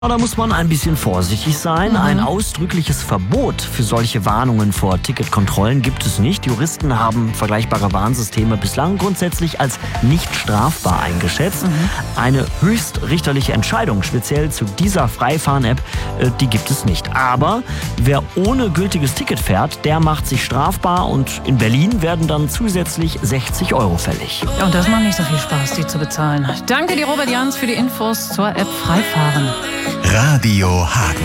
Da muss man ein bisschen vorsichtig sein. Ein ausdrückliches Verbot für solche Warnungen vor Ticketkontrollen gibt es nicht. Juristen haben vergleichbare Warnsysteme bislang grundsätzlich als nicht strafbar eingeschätzt. Eine höchstrichterliche Entscheidung speziell zu dieser Freifahren-App, die gibt es nicht. Aber wer ohne gültiges Ticket fährt, der macht sich strafbar und in Berlin werden dann zusätzlich 60 € fällig. Ja, und das macht nicht so viel Spaß, die zu bezahlen. Danke dir, Robert Jans, für die Infos zur App Freifahren. Radio Hagen.